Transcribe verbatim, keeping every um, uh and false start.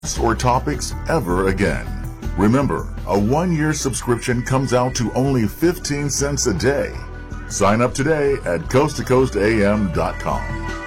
or topics ever again. Remember, a one-year subscription comes out to only fifteen cents a day. Sign up today at coast to coast a m dot com.